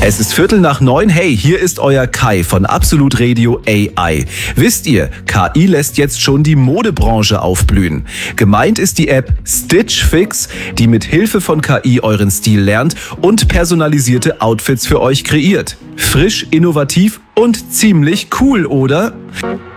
Es ist 8:45. Hey, hier ist euer Kai von Absolut Radio AI. Wisst ihr, KI lässt jetzt schon die Modebranche aufblühen. Gemeint ist die App Stitch Fix, die mit Hilfe von KI euren Stil lernt und personalisierte Outfits für euch kreiert. Frisch, innovativ und ziemlich cool, oder?